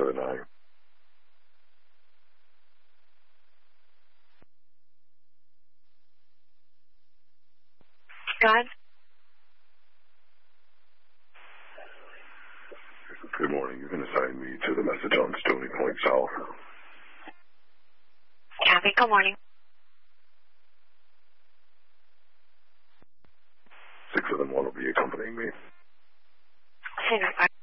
of the 9. Go ahead. Good morning. You can assign me to the message on Stony Point South. Copy. Good morning. 6 of them will be accompanying me. Say that.